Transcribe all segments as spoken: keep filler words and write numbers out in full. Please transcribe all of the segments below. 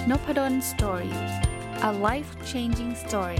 Nopadon Story. A life-changing story.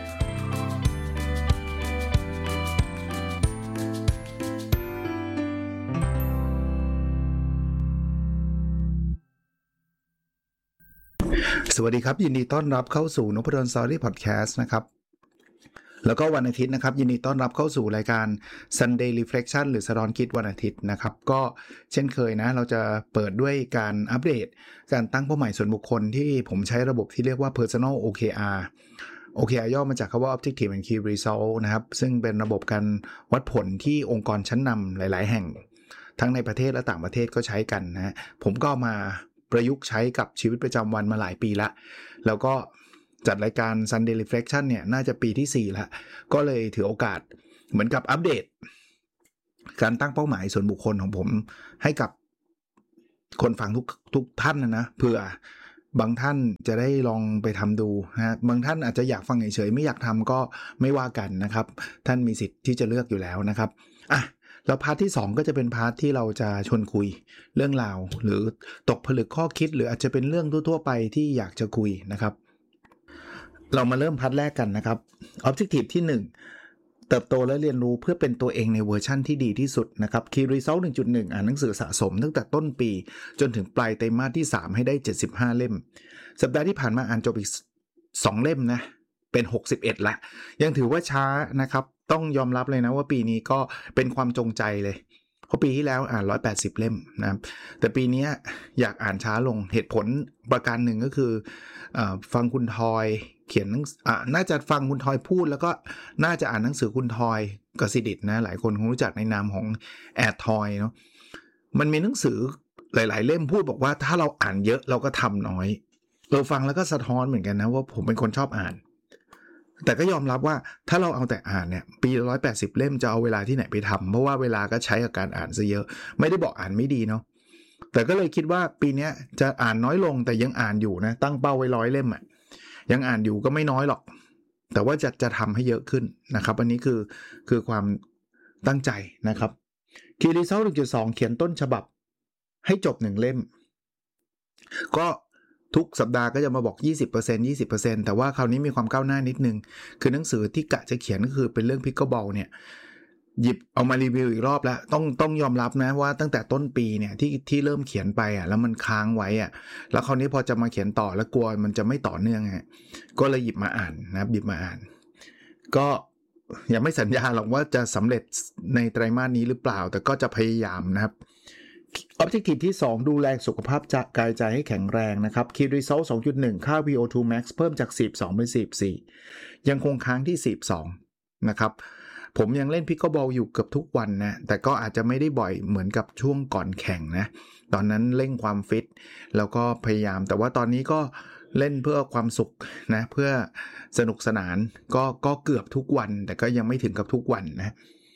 สวัสดีครับยินดีต้อนรับเข้าสู่ Nopadon Story Podcast นะครับแล้วก็วันอาทิตย์นะครับยินดีต้อนรับเข้าสู่รายการ Sunday Reflection หรือสะท้อนคิดวันอาทิตย์นะครับก็เช่นเคยนะเราจะเปิดด้วยการอัปเดตการตั้งเป้าหมายส่วนบุคคลที่ผมใช้ระบบที่เรียกว่า Personal โอ เค อาร์ โอ เค อาร์ ย่อมาจากคำว่า Objective and Key Result นะครับซึ่งเป็นระบบการวัดผลที่องค์กรชั้นนำหลายๆแห่งทั้งในประเทศและต่างประเทศก็ใช้กันนะผมก็มาประยุกต์ใช้กับชีวิตประจำวันมาหลายปีละแล้วก็จัดรายการ Sunday Reflection เนี่ยน่าจะปีที่สี่แล้วก็เลยถือโอกาสเหมือนกับอัปเดตการตั้งเป้าหมายส่วนบุคคลของผมให้กับคนฟังทุกทุกท่านนะนะเผื่อบางท่านจะได้ลองไปทำดูนะบางท่านอาจจะอยากฟังเฉยๆไม่อยากทำก็ไม่ว่ากันนะครับท่านมีสิทธิ์ที่จะเลือกอยู่แล้วนะครับอ่ะแล้วพาร์ทที่สองก็จะเป็นพาร์ทที่เราจะชวนคุยเรื่องราวหรือตกผลึกข้อคิดหรืออาจจะเป็นเรื่องทั่วๆไปที่อยากจะคุยนะครับเรามาเริ่มพาร์ทแรกกันนะครับ Objective ที่หนึ่งเติบโตและเรียนรู้เพื่อเป็นตัวเองในเวอร์ชั่นที่ดีที่สุดนะครับ Key Result หนึ่งจุดหนึ่ง อ่านหนังสือสะสมตั้งแต่ต้นปีจนถึงปลายไตรมาสที่สามให้ได้เจ็ดสิบห้าเล่มสัปดาห์ที่ผ่านมาอ่านจบอีกสองเล่มนะเป็นหกสิบเอ็ดละยังถือว่าช้านะครับต้องยอมรับเลยนะว่าปีนี้ก็เป็นความจงใจเลยเพราะปีที่แล้วอ่านหนึ่งร้อยแปดสิบเล่มนะครับแต่ปีนี้อยากอ่านช้าลงเหตุผลประการหนึ่งก็คือเอ่อฟังคุณทอยเขียนอ่าน่าจะฟังคุณทอยพูดแล้วก็น่าจะอ่านหนังสือคุณทอยกสิดิษฐ์นะหลายคนคงรู้จักในนามของแอดทอยเนาะมันมีหนังสือหลายๆเล่มพูดบอกว่าถ้าเราอ่านเยอะเราก็ทำน้อยเราฟังแล้วก็สะท้อนเหมือนกันนะว่าผมเป็นคนชอบอ่านแต่ก็ยอมรับว่าถ้าเราเอาแต่อ่านเนี่ยปีละหนึ่งร้อยแปดสิบเล่มจะเอาเวลาที่ไหนไปทำเพราะว่าเวลาก็ใช้กับการอ่านซะเยอะไม่ได้บอกอ่านไม่ดีเนาะแต่ก็เลยคิดว่าปีนี้จะอ่านน้อยลงแต่ยังอ่านอยู่นะตั้งเป้าไว้ร้อยเล่มอ่ะยังอ่านอยู่ก็ไม่น้อยหรอกแต่ว่าจะจะทำให้เยอะขึ้นนะครับอันนี้คือคือความตั้งใจนะครับ Key Result หนึ่งจุดสอง เขียนต้นฉบับให้จบหนึ่งเล่มก็ทุกสัปดาห์ก็จะมาบอก ยี่สิบเปอร์เซ็นต์ ยี่สิบเปอร์เซ็นต์ แต่ว่าคราวนี้มีความก้าวหน้านิดนึงคือหนังสือที่กะจะเขียนก็คือเป็นเรื่อง Pickleball เนี่ยหยิบเอามารีวิวอีกรอบแล้วต้องต้องยอมรับนะว่าตั้งแต่ต้นปีเนี่ยที่ที่เริ่มเขียนไปอ่ะแล้วมันค้างไว้อ่ะแล้วคราวนี้พอจะมาเขียนต่อแล้วกลัวมันจะไม่ต่อเนื่องฮะก็เลยหยิบมาอ่านนะครับหยิบมาอ่านก็ยังไม่สัญญาหรอกว่าจะสำเร็จในไตรมาสนี้หรือเปล่าแต่ก็จะพยายามนะครับObjective ที่สองดูแลสุขภาพกายใจให้แข็งแรงนะครับ Key Result สองจุดหนึ่ง ค่า วี โอ ทู Max เพิ่มจากสี่สิบสองเป็นสี่สิบสี่ยังคงค้างที่สี่สิบสองนะครับผมยังเล่น Pickleball อยู่เกือบทุกวันนะแต่ก็อาจจะไม่ได้บ่อยเหมือนกับช่วงก่อนแข่งนะตอนนั้นเร่งความฟิตแล้วก็พยายามแต่ว่าตอนนี้ก็เล่นเพื่อความสุขนะเพื่อสนุกสนานก็ก็เกือบทุกวันแต่ก็ยังไม่ถึงกับทุกวันนะ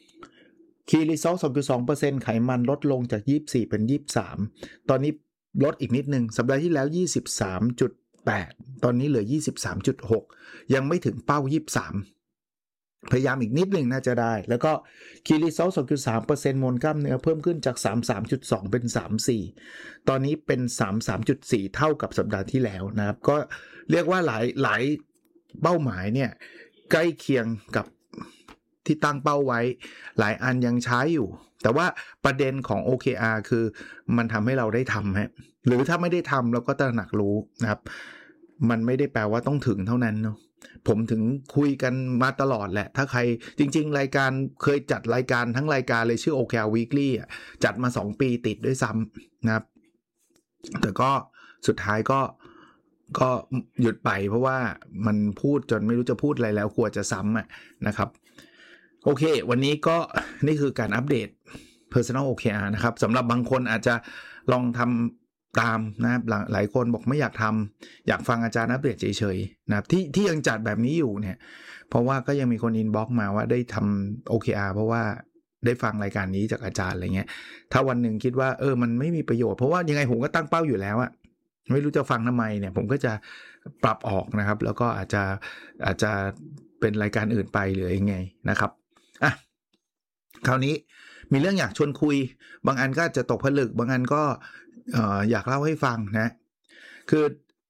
Key Result สองจุดสองเปอร์เซ็นต์ ไขมันลดลงจากยี่สิบสี่เป็นยี่สิบสามตอนนี้ลดอีกนิดนึงสัปดาห์ที่แล้ว ยี่สิบสามจุดแปด ตอนนี้เหลือ ยี่สิบสามจุดหก ยังไม่ถึงเป้ายี่สิบสามพยายามอีกนิดนึงน่าจะได้แล้วก็ Key Result สองจุดสามเปอร์เซ็นต์ มวลกล้ามเนื้อเพิ่มขึ้นจาก สามสิบสามจุดสอง เป็น สามสิบสี่ ตอนนี้เป็น สามสิบสามจุดสี่ เท่ากับสัปดาห์ที่แล้วนะครับก็เรียกว่าหลายหลายเป้าหมายเนี่ยใกล้เคียงกับที่ตั้งเป้าไว้หลายอันยังใช้อยู่แต่ว่าประเด็นของ โอ เค อาร์ คือมันทำให้เราได้ทำฮะหรือถ้าไม่ได้ทำเราก็ตระหนักรู้นะครับมันไม่ได้แปลว่าต้องถึงเท่านั้นเนาะผมถึงคุยกันมาตลอดแหละถ้าใครจริงๆรายการเคยจัดรายการทั้งรายการเลยชื่อ โอ เค อาร์ Weekly อ่ะจัดมาสองปีติดด้วยซ้ำนะครับแต่ก็สุดท้ายก็ก็หยุดไปเพราะว่ามันพูดจนไม่รู้จะพูดอะไรแล้วกลัวจะซ้ำอ่ะนะครับโอเควันนี้ก็นี่คือการอัปเดต Personal โอ เค อาร์ นะครับสำหรับบางคนอาจจะลองทำตามนะครับหลายคนบอกไม่อยากทำอยากฟังอาจารย์อัปเดตเฉยๆนะครับที่ที่ยังจัดแบบนี้อยู่เนี่ยเพราะว่าก็ยังมีคนอินบ็อกซ์มาว่าได้ทำ โอ เค อาร์ เพราะว่าได้ฟังรายการนี้จากอาจารย์อะไรเงี้ยถ้าวันหนึ่งคิดว่าเออมันไม่มีประโยชน์เพราะว่ายังไงผมก็ตั้งเป้าอยู่แล้วอะไม่รู้จะฟังทำไมเนี่ยผมก็จะปรับออกนะครับแล้วก็อาจจะอาจจะเป็นรายการอื่นไปหรือยังไงนะครับอ่ะคราวนี้มีเรื่องอยากชวนคุยบางอันก็จะตกผลึกบางอันก็เอ่ออยากเล่าให้ฟังนะคือ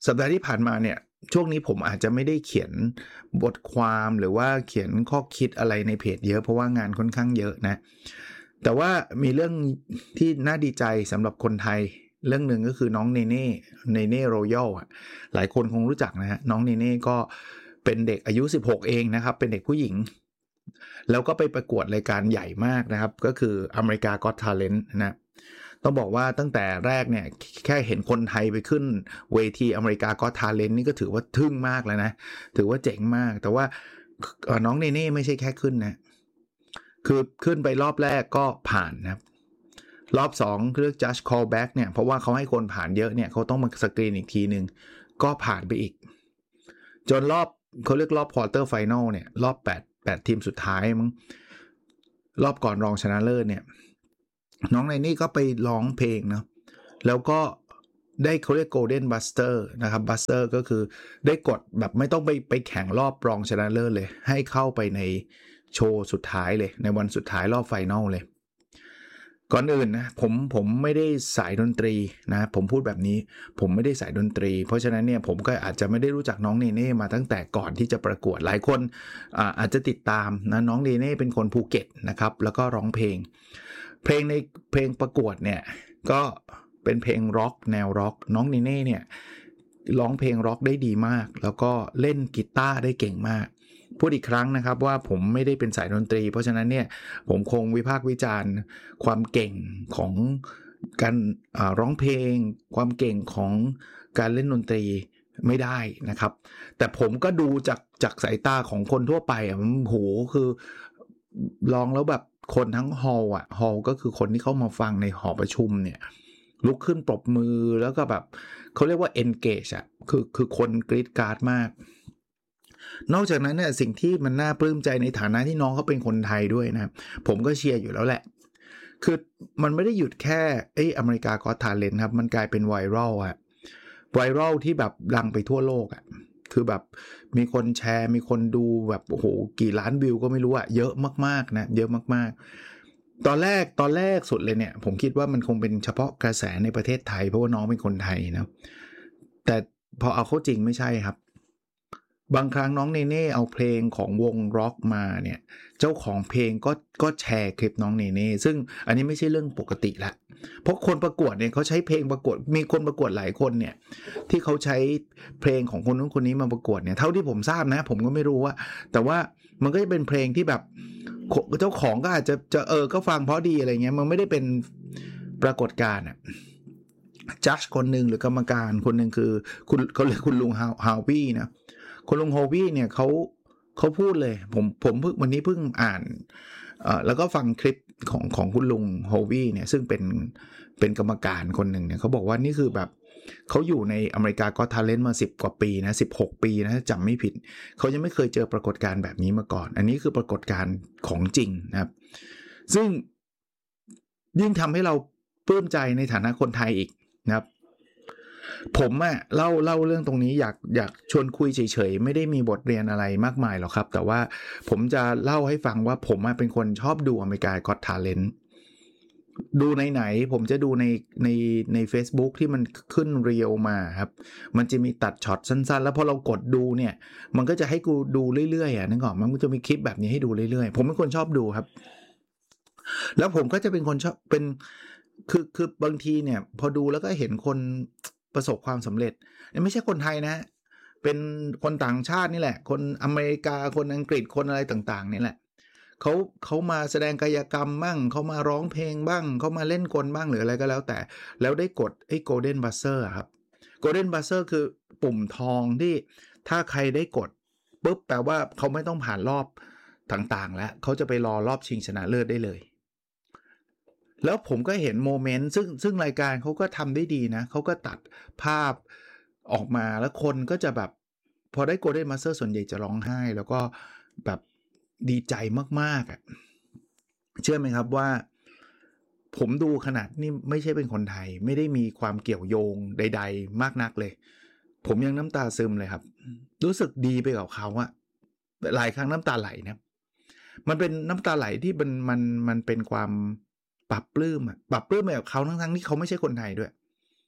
สัปดาห์ที่ผ่านมาเนี่ยช่วงนี้ผมอาจจะไม่ได้เขียนบทความหรือว่าเขียนข้อคิดอะไรในเพจเยอะเพราะว่างานค่อนข้างเยอะนะแต่ว่ามีเรื่องที่น่าดีใจสำหรับคนไทยเรื่องหนึ่งก็คือน้องเนเน่เนเน่โรยัลอ่ะหลายคนคงรู้จักนะฮะน้องเนเน่ก็เป็นเด็กอายุสิบหกเองนะครับเป็นเด็กผู้หญิงแล้วก็ไปประกวดรายการใหญ่มากนะครับก็คืออเมริกา Got Talent นะต้องบอกว่าตั้งแต่แรกเนี่ยแค่เห็นคนไทยไปขึ้นเวทีอเมริกา Got Talent นี่ก็ถือว่าทึ่งมากแล้วนะถือว่าเจ๋งมากแต่ว่าน้องเนเน่ไม่ใช่แค่ขึ้นนะคือขึ้นไปรอบแรกก็ผ่านนะครับรอบสองเรียก judge callback เนี่ยเพราะว่าเขาให้คนผ่านเยอะเนี่ยเขาต้องมาสกรีนอีกทีนึงก็ผ่านไปอีกจนรอบเขาเรียกรอบ quarter final เนี่ยรอบ8 8ทีมสุดท้ายมั้งรอบก่อนรองชนะเลิศเนี่ยน้องในนี่ก็ไปร้องเพลงเนาะแล้วก็ได้เขาเรียก golden buster นะครับ buster ก็คือได้กดแบบไม่ต้องไปไปแข่งรอบรองชนะเลิศเลยให้เข้าไปในโชว์สุดท้ายเลยในวันสุดท้ายรอบไฟนอลเลยก่อนอื่นนะผมผมไม่ได้สายดนตรีนะผมพูดแบบนี้ผมไม่ได้สายดนตรีเพราะฉะนั้นเนี่ยผมก็อาจจะไม่ได้รู้จักน้องเนเน่มาตั้งแต่ก่อนที่จะประกวดหลายคนอ่าอาจจะติดตามนะน้องเนเน่เป็นคนภูเก็ตนะครับแล้วก็ร้องเพลงเพลงในเพลงประกวดเนี่ยก็เป็นเพลงร็อกแนวร็อกน้องเนเน่เนี่ยร้องเพลงร็อกได้ดีมากแล้วก็เล่นกีตาร์ได้เก่งมากพูดอีกครั้งนะครับว่าผมไม่ได้เป็นสายดนตรีเพราะฉะนั้นเนี่ยผมคงวิพากษ์วิจารณ์ความเก่งของการร้องเพลงความเก่งของการเล่นดนตรีไม่ได้นะครับแต่ผมก็ดูจากจากสายตาของคนทั่วไปอ่ะโหคือร้องแล้วแบบคนทั้งฮอลล์อ่ะฮอลล์ก็คือคนที่เข้ามาฟังในหอประชุมเนี่ยลุกขึ้นปรบมือแล้วก็แบบเขาเรียกว่า engage อ่ะคือคือคนกรี๊ดกราดมากนอกจากนั้นเนี่ยสิ่งที่มันน่าปลื้มใจในฐานะที่น้องเขาเป็นคนไทยด้วยนะผมก็เชียร์อยู่แล้วแหละคือมันไม่ได้หยุดแค่ไอ้อเมริกาก็อต Talent ครับมันกลายเป็นไวรัลอะไวรัลที่แบบดังไปทั่วโลกอะคือแบบมีคนแชร์มีคนดูแบบโอ้โหกี่ล้านวิวก็ไม่รู้อะเยอะมากๆนะเยอะมากๆตอนแรกตอนแรกสุดเลยเนี่ยผมคิดว่ามันคงเป็นเฉพาะกระแสในประเทศไทยเพราะว่าน้องเป็นคนไทยนะแต่พอเอาเข้าจริงไม่ใช่ครับบางครั้งน้องเนเน่เอาเพลงของวงร็อกมาเนี่ยเจ้าของเพลงก็ก็แชร์คลิปน้องเนเน่ซึ่งอันนี้ไม่ใช่เรื่องปกติละเพราะคนประกวดเนี่ยเขาใช้เพลงประกวดมีคนประกวดหลายคนเนี่ยที่เขาใช้เพลงของคนนู้นคนนี้มาประกวดเนี่ยเท่าที่ผมทราบนะผมก็ไม่รู้ว่าแต่ว่ามันก็จะเป็นเพลงที่แบบเจ้าของก็อาจจะจะเออก็ฟังเพราะดีอะไรเงี้ยมันไม่ได้เป็นปรากฏการณ์อะจัดคนหนึ่งหรือกรรมการคนหนึ่งคือคุณเขาเรียกคุณลุงฮาววี่นะคุณลุงโฮวี่เนี่ยเขาเขาพูดเลยผมผมเพิ่งวันนี้เพิ่งอ่านเอ่อแล้วก็ฟังคลิปของของคุณลุงโฮวี่เนี่ยซึ่งเป็นเป็นกรรมการคนหนึ่งเนี่ยเขาบอกว่านี่คือแบบเขาอยู่ในอเมริกาก็อต Talent มาสิบกว่าปีนะสิบหกปีนะจำไม่ผิดเขายังไม่เคยเจอปรากฏการณ์แบบนี้มาก่อนอันนี้คือปรากฏการณ์ของจริงนะครับซึ่งยิ่งทำให้เราปลื้มใจในฐานะคนไทยอีกนะครับผมอะเล่าเล่าเรื่องตรงนี้อยากอยากชวนคุยเฉยๆไม่ได้มีบทเรียนอะไรมากมายหรอกครับแต่ว่าผมจะเล่าให้ฟังว่าผมเป็นคนชอบดูอเมริกา Got Talent ดูไหนๆผมจะดูในในใน Facebook ที่มันขึ้นเรียลมาครับมันจะมีตัดช็อตสั้นๆแล้วพอเรากดดูเนี่ยมันก็จะให้กูดูเรื่อยๆอ่ะนึกออกมันก็จะมีคลิปแบบนี้ให้ดูเรื่อยๆผมเป็นคนชอบดูครับแล้วผมก็จะเป็นคนชอบเป็นคือคือบางทีเนี่ยพอดูแล้วก็เห็นคนประสบความสำเร็จไม่ใช่คนไทยนะเป็นคนต่างชาตินี่แหละคนอเมริกาคนอังกฤษคนอะไรต่างๆนี่แหละเขาเขามาแสดงกายกรรมบ้างเขามาร้องเพลงบ้างเขามาเล่นกลบ้างหรืออะไรก็แล้วแต่แล้วได้กดไอ้ Golden Buzzer ครับ Golden Buzzer คือปุ่มทองที่ถ้าใครได้กดปุ๊บแปลว่าเขาไม่ต้องผ่านรอบต่างๆแล้วเขาจะไปรอรอบชิงชนะเลิศได้เลยแล้วผมก็เห็นโมเมนต์ซึ่งซึ่งรายการเขาก็ทำได้ดีนะเขาก็ตัดภาพออกมาแล้วคนก็จะแบบพอได้ Golden Master ส่วนใหญ่จะร้องไห้แล้วก็แบบดีใจมากๆอ่ะเชื่อไหมครับว่าผมดูขนาดนี่ไม่ใช่เป็นคนไทยไม่ได้มีความเกี่ยวโยงใดๆมากนักเลยผมยังน้ำตาซึมเลยครับรู้สึกดีไปกับเขาอะหลายครั้งน้ำตาไหลนะมันเป็นน้ำตาไหลที่มันมันมันเป็นความปรับปลื้มอะปรับปลื้มไปกับเขาทั้งๆที่เขาไม่ใช่คนไทยด้วย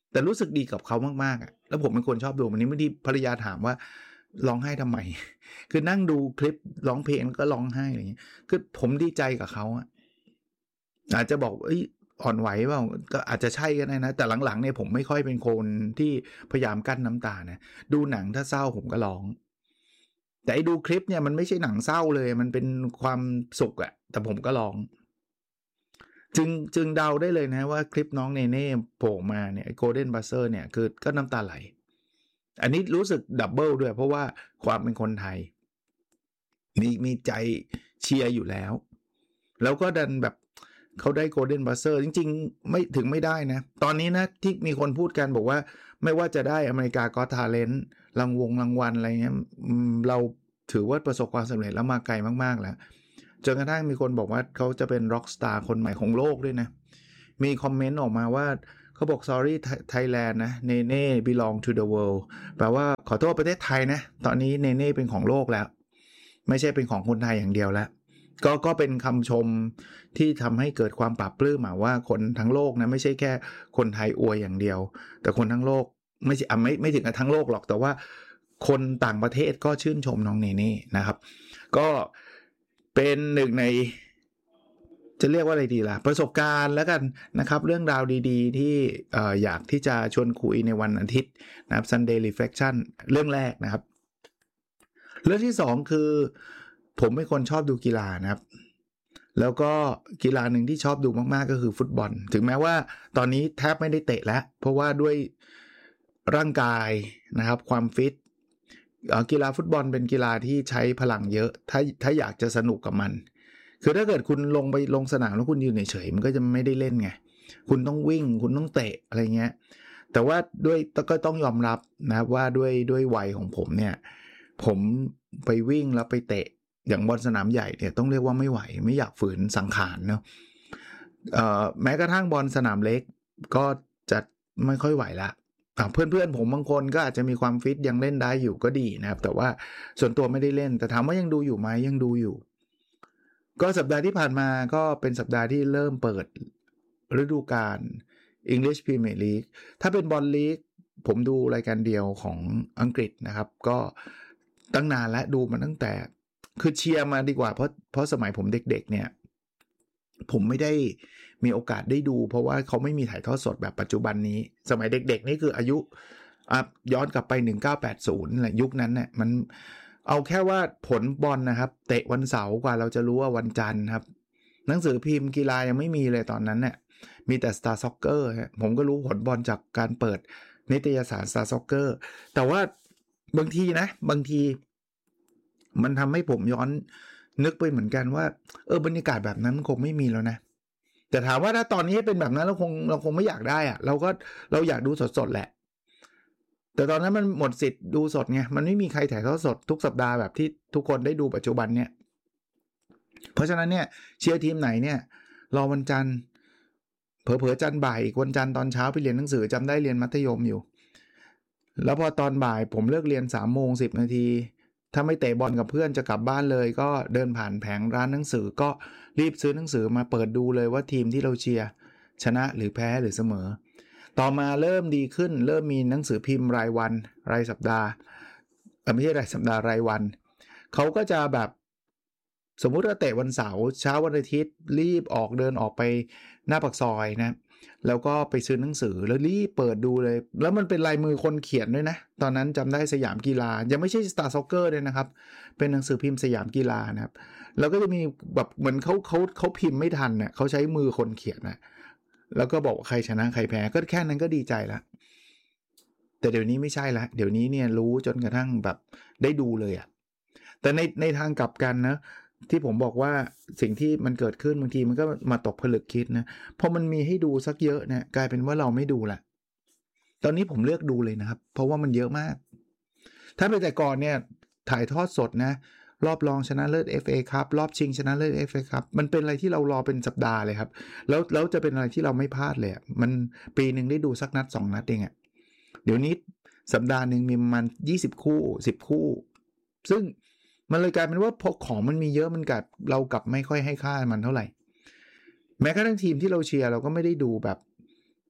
แต่รู้สึกดีกับเขามากๆอ่ะแล้วผมเป็นคนชอบดูวันนี้ไม่ดีภรรยาถามว่าร้องไห้ทำไม คือนั่งดูคลิปร้องเพลงก็ร้องไห้อะไรอย่างเงี้ยคือผมดีใจกับเขาอ่ะอาจจะบอกเอ้ยอ่อนไหวเปล่าก็อาจจะใช่ก็ได้นะแต่หลังๆเนี่ยผมไม่ค่อยเป็นคนที่พยายามกั้นน้ำตานะดูหนังถ้าเศร้าผมก็ร้องแต่ไอ้ดูคลิปเนี่ยมันไม่ใช่หนังเศร้าเลยมันเป็นความสุขอะแต่ผมก็ร้องจึงจึงเดาได้เลยนะว่าคลิปน้องเนเน่โผล่มาเนี่ยโกลเด้นบัสเซอร์เนี่ยคือก็น้ำตาไหลอันนี้รู้สึกดับเบิลด้วยเพราะว่าความเป็นคนไทยมีมีใจเชียร์อยู่แล้วแล้วก็ดันแบบเขาได้โกลเด้นบัสเซอร์จริงๆไม่ถึงไม่ได้นะตอนนี้นะที่มีคนพูดกันบอกว่าไม่ว่าจะได้อเมริกาก็ทาเลนต์รางวงรางวัลอะไรเงี้ยเราถือว่าประสบความสำเร็จแล้วมาไกลมากๆแล้วจนกระทั่งมีคนบอกว่าเขาจะเป็นร็อกสตาร์คนใหม่ของโลกด้วยนะมีคอมเมนต์ออกมาว่าเขาบอก sorry Thailand นะเนเน่ belong to the world แปลว่าขอโทษประเทศไทยนะตอนนี้เนเน่เป็นของโลกแล้วไม่ใช่เป็นของคนไทยอย่างเดียวแล้วก็ก็เป็นคำชมที่ทำให้เกิดความปลาบปลื้มว่าคนทั้งโลกนะไม่ใช่แค่คนไทยอวยอย่างเดียวแต่คนทั้งโลกไม่ใช่ไม่ไม่ถึงกับทั้งโลกหรอกแต่ว่าคนต่างประเทศก็ชื่นชมน้องเนเน่นะครับก็เป็นหนึ่งในจะเรียกว่าอะไรดีล่ะประสบการณ์แล้วกันนะครับเรื่องราวดีๆที่เอ่ออยากที่จะชวนคุยในวันอาทิตย์นะครับ Sunday Reflection เรื่องแรกนะครับเรื่องที่สองคือผมเป็นคนชอบดูกีฬานะครับแล้วก็กีฬาหนึ่งที่ชอบดูมากๆก็คือฟุตบอลถึงแม้ว่าตอนนี้แทบไม่ได้เตะแล้วเพราะว่าด้วยร่างกายนะครับความฟิตกีฬาฟุตบอลเป็นกีฬาที่ใช้พลังเยอะถ้าถ้าอยากจะสนุกกับมันคือถ้าเกิดคุณลงไปลงสนามแล้วคุณยืนเฉยๆมันก็จะไม่ได้เล่นไงคุณต้องวิ่งคุณต้องเตะอะไรเงี้ยแต่ว่าด้วยก็ต้องยอมรับนะว่าด้วยด้วยวัยของผมเนี่ยผมไปวิ่งแล้วไปเตะอย่างบอลสนามใหญ่เนี่ยต้องเรียกว่าไม่ไหวไม่อยากฝืนสังขารเนาะเอ่อแม้กระทั่งบอลสนามเล็กก็จะไม่ค่อยไหวละเพื่อนๆผมบางคนก็อาจจะมีความฟิตยังเล่นได้อยู่ก็ดีนะครับแต่ว่าส่วนตัวไม่ได้เล่นแต่ถามว่ายังดูอยู่ไหมยังดูอยู่ก็สัปดาห์ที่ผ่านมาก็เป็นสัปดาห์ที่เริ่มเปิดฤดูกาล English Premier League ถ้าเป็นบอลลีกผมดูรายการเดียวของอังกฤษนะครับก็ตั้งนานและดูมาตั้งแต่คือเชียร์มาดีกว่าเพราะเพราะสมัยผมเด็กๆเนี่ยผมไม่ได้มีโอกาสได้ดูเพราะว่าเขาไม่มีถ่ายทอดสดแบบปัจจุบันนี้สมัยเด็กๆนี่คืออายุย้อนกลับไปหนึ่งพันเก้าร้อยแปดสิบแหละยุคนั้นเนี่ยมันเอาแค่ว่าผลบอลนะครับเตะวันเสาร์กว่าเราจะรู้ว่าวันจันทร์ครับหนังสือพิมพ์กีฬายังไม่มีเลยตอนนั้นเนี่ยมีแต่ Star Soccer ฮะผมก็รู้ผลบอลจากการเปิดนิตยสาร Star Soccer แต่ว่าบางทีนะบางทีมันทำให้ผมย้อนนึกไปเหมือนกันว่าเออบรรยากาศแบบนั้นคงไม่มีแล้วนะแต่ถามว่าถ้าตอนนี้เป็นแบบนั้นเราคงเราคงไม่อยากได้อะเราก็เราอยากดูสดๆแหละแต่ตอนนั้นมันหมดสิทธิ์ดูสดไงมันไม่มีใครถ่ายทอดสดทุกสัปดาห์แบบที่ทุกคนได้ดูปัจจุบันเนี่ยเพราะฉะนั้นเนี่ยเชียร์ทีมไหนเนี่ยรอวันจันทร์เผลอๆจันทร์บ่ายอีกวันจันทร์ตอนเช้าไปเรียนหนังสือจำได้เรียนมัธยมอยู่แล้วพอตอนบ่ายผมเลิกเรียน สามโมงสิบนาทีถ้าไม่เตะบอลกับเพื่อนจะกลับบ้านเลยก็เดินผ่านแผงร้านหนังสือก็รีบซื้อหนังสือมาเปิดดูเลยว่าทีมที่เราเชียร์ชนะหรือแพ้หรือเสมอต่อมาเริ่มดีขึ้นเริ่มมีหนังสือพิมพ์รายวันรายสัปดาห์เออไม่ใช่รายสัปดาห์รายวันเขาก็จะแบบสมมุติว่าเตะวันเสาร์เช้าวันอาทิตย์รีบออกเดินออกไปหน้าปากซอยนะแล้วก็ไปซื้อหนังสือแล้วรีบเปิดดูเลยแล้วมันเป็นลายมือคนเขียนด้วยนะตอนนั้นจำได้สยามกีฬายังไม่ใช่ Star Soccer เลยนะครับเป็นหนังสือพิมพ์สยามกีฬานะครับแล้วก็จะมีแบบเหมือนเขาเขาเขาพิมพ์ไม่ทันเนี่ยเขาใช้มือคนเขียนนะแล้วก็บอกว่าใครชนะใครแพ้ก็แค่นั้นก็ดีใจแล้วแต่เดี๋ยวนี้ไม่ใช่ละเดี๋ยวนี้เนี่ยรู้จนกระทั่งแบบได้ดูเลยอะแต่ในในทางกลับกันนะที่ผมบอกว่าสิ่งที่มันเกิดขึ้นบางทีมันก็มาตกผลึกคิดนะพอมันมีให้ดูสักเยอะเนี่ยกลายเป็นว่าเราไม่ดูละตอนนี้ผมเลือกดูเลยนะครับเพราะว่ามันเยอะมากถ้าเป็นแต่ก่อนเนี่ยถ่ายทอดสดนะรอบรองชนะเลิศ เอฟ เอ ครับรอบชิงชนะเลิศ เอฟ เอ ครับมันเป็นอะไรที่เรารอเป็นสัปดาห์เลยครับแล้วแล้วจะเป็นอะไรที่เราไม่พลาดเลยมันปีนึงได้ดูสักนัดสองนัดเองอ่ะเดี๋ยวนี้สัปดาห์นึงมีประมาณยี่สิบคู่สิบคู่ซึ่งมันเลยกลายเป็นว่าพอของมันมีเยอะมันกับเรากลับไม่ค่อยให้ค่ามันเท่าไหร่แม้กระทั่งทีมที่เราเชียร์เราก็ไม่ได้ดูแบบ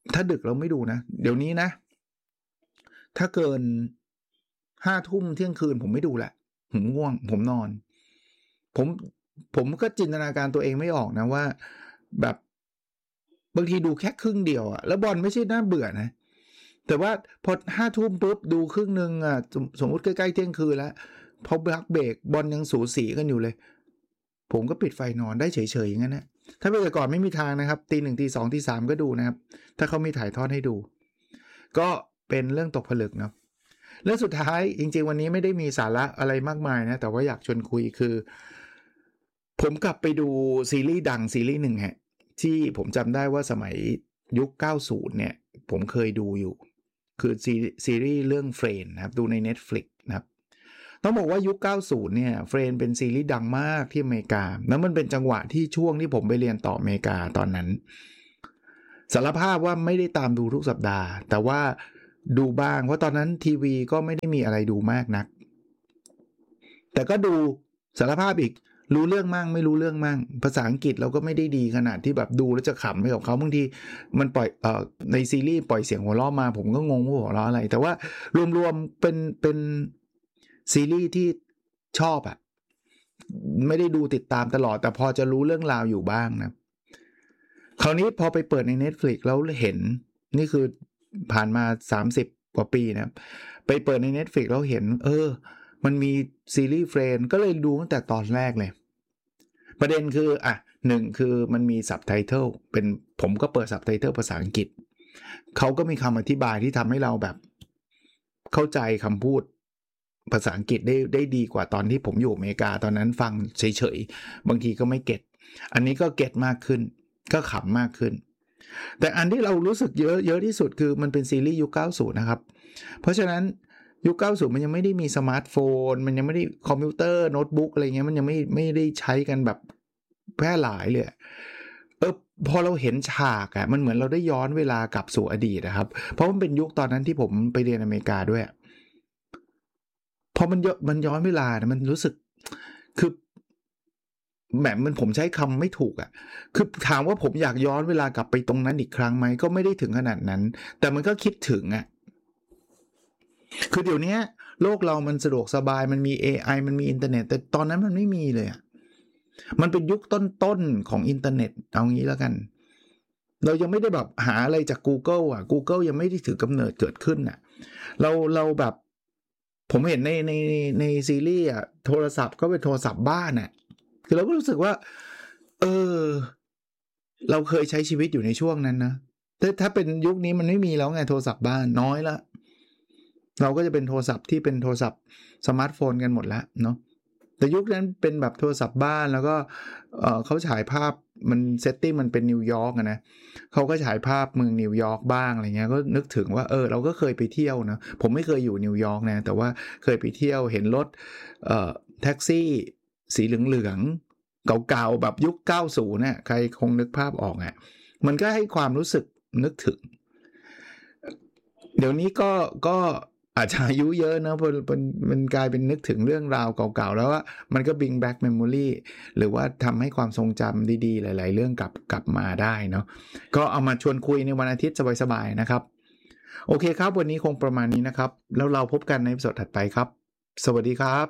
ถ้าดึกเราไม่ดูนะเดี๋ยวนี้นะถ้าเกินห้าทุ่มเที่ยงคืนผมไม่ดูแหละผมง่วงผมนอนผมผมก็จินตนาการตัวเองไม่ออกนะว่าแบบบางทีดูแค่ครึ่งเดียวอะแล้วบอลไม่ใช่น่าเบื่อนะแต่ว่าพอห้าทุ่มปุ๊บดูครึ่งนึงอ่ะสมมติใกล้ๆเที่ยงคืนแล้วพอพักเบรกบอลยังสูสีกันอยู่เลยผมก็ปิดไฟนอนได้เฉยๆอย่างนั้นนะถ้าเป็นแต่ก่อนไม่มีทางนะครับตีหนึ่งตีสองตีสามก็ดูนะครับถ้าเขามีถ่ายทอดให้ดูก็เป็นเรื่องตกผลึกเนาะเรื่องสุดท้ายจริงๆวันนี้ไม่ได้มีสาระอะไรมากมายนะแต่ว่าอยากชวนคุยคือผมกลับไปดูซีรีส์ดังซีรีส์หนึ่งฮะที่ผมจำได้ว่าสมัยยุคเก้าสิบเนี่ยผมเคยดูอยู่คือซีรีส์เรื่อง Friends นะครับดูใน Netflix นะครับต้องบอกว่ายุคเก้าสิบเนี่ย Friends เป็นซีรีส์ดังมากที่อเมริกาแล้วมันเป็นจังหวะที่ช่วงที่ผมไปเรียนต่ออเมริกาตอนนั้นสารภาพว่าไม่ได้ตามดูทุกสัปดาห์แต่ว่าดูบ้างเพราะตอนนั้นทีวีก็ไม่ได้มีอะไรดูมากนักแต่ก็ดูสารภาพอีกรู้เรื่องมั่งไม่รู้เรื่องมั่งภาษาอังกฤษเราก็ไม่ได้ดีขนาดที่แบบดูแล้วจะขำไปกับเขาบางทีมันปล่อยเอ่อในซีรีส์ปล่อยเสียงหัวเราะมาผมก็งงว่าหัวเราะอะไรแต่ว่ารวมๆเป็นเป็นซีรีส์ที่ชอบอะไม่ได้ดูติดตามตลอดแต่พอจะรู้เรื่องราวอยู่บ้างนะคราวนี้พอไปเปิดใน Netflix แล้วเห็นนี่คือผ่านมาสามสิบกว่าปีนะไปเปิดใน Netflix แล้วเห็นเออมันมีซีรีส์ Friends ก็เลยดูตั้งแต่ตอนแรกเลยประเด็นคืออ่ะหนึ่งคือมันมีซับไตเติลเป็นผมก็เปิดซับไตเติลภาษาอังกฤษเขาก็มีคำอธิบายที่ทำให้เราแบบเข้าใจคำพูดภาษาอังกฤษได้ได้ดีกว่าตอนที่ผมอยู่อเมริกาตอนนั้นฟังเฉยๆบางทีก็ไม่เก็ตอันนี้ก็เก็ตมากขึ้นก็ขำมากขึ้นแต่อันที่เรารู้สึกเยอะเยอะที่สุดคือมันเป็นซีรีส์ยุคเก้าสิบนะครับเพราะฉะนั้นยุคเก้าสิบมันยังไม่ได้มีสมาร์ทโฟนมันยังไม่ได้คอมพิวเตอร์โน้ตบุ๊กอะไรเงี้ยมันยังไม่ไม่ได้ใช้กันแบบแพร่หลายเลยเออพอเราเห็นฉากอ่ะมันเหมือนเราได้ย้อนเวลากลับสู่อดีตนะครับเพราะมันเป็นยุคตอนนั้นที่ผมไปเรียนอเมริกาด้วยพอมันมันย้อนเวลาเนี่ยมันรู้สึกคือแบบมันผมใช้คำไม่ถูกอ่ะคือถามว่าผมอยากย้อนเวลากลับไปตรงนั้นอีกครั้งไหมก็ไม่ได้ถึงขนาดนั้นแต่มันก็คิดถึงอ่ะคือเดี๋ยวนี้โลกเรามันสะดวกสบายมันมี เอ ไอ มันมีอินเทอร์เน็ตแต่ตอนนั้นมันไม่มีเลยอ่ะมันเป็นยุคต้นๆของอินเทอร์เน็ตเอางี้แล้วกันเรายังไม่ได้แบบหาอะไรจาก Google อ่ะ Google ยังไม่ได้ถือกำเนิดเกิดขึ้นอ่ะเราเราแบบผมเห็นในในในซีรีส์อ่ะโทรศัพท์ก็เป็นโทรศัพท์บ้านอ่ะคือเราก็รู้สึกว่าเออเราเคยใช้ชีวิตอยู่ในช่วงนั้นนะแต่ถ้าเป็นยุคนี้มันไม่มีแล้วไงโทรศัพท์บ้านน้อยละเราก็จะเป็นโทรศัพท์ที่เป็นโทรศัพท์สมาร์ทโฟนกันหมดแล้วเนาะแต่ยุคนั้นเป็นแบบโทรศัพท์บ้านแล้วก็เอ่อเขาฉายภาพมันเซตติ้งมันเป็นนิวยอร์กนะเขาก็ฉายภาพเมืองนิวยอร์กบ้างอะไรเงี้ยก็นึกถึงว่าเออเราก็เคยไปเที่ยวนะผมไม่เคยอยู่นิวยอร์กนะแต่ว่าเคยไปเที่ยวเห็นรถเอ่อแท็กซี่สีเหลืองๆเก่าๆแบบยุคเก้าสิบเนี่ยใครคงนึกภาพออกอ่ะมันก็ให้ความรู้สึกนึกถึงเดี๋ยวนี้ก็ก็อาจจะอายุเยอะนะมันมันกลายเป็นนึกถึงเรื่องราวเก่าๆแล้วว่ามันก็ bring back memory หรือว่าทำให้ความทรงจำดีๆหลายๆเรื่องกลับกลับมาได้เนาะก็เอามาชวนคุยในวันอาทิตย์สบายๆนะครับโอเคครับวันนี้คงประมาณนี้นะครับแล้วเราพบกันในตอนถัดไปครับสวัสดีครับ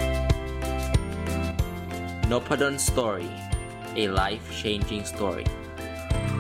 Nopadon Story, a life-changing story.